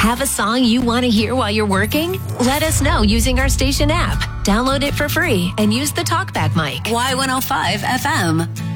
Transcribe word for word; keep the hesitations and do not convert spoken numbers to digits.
Have a song you want to hear while you're working? Let us know using our station app. Download it for free and use the TalkBack mic. Y one oh five F M.